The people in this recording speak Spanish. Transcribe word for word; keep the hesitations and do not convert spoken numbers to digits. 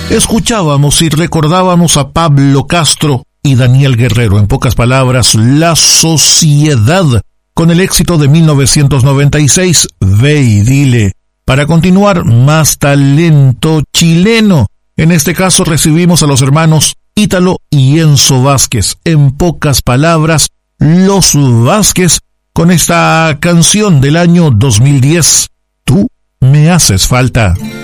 Escuchábamos y recordábamos a Pablo Castro y Daniel Guerrero, en pocas palabras, La Sociedad, con el éxito de mil novecientos noventa y seis, Ve y Dile. Para continuar, más talento chileno. En este caso recibimos a los hermanos Ítalo y Enzo Vázquez, en pocas palabras, Los Vázquez, con esta canción del año dos mil diez, Tú me haces falta.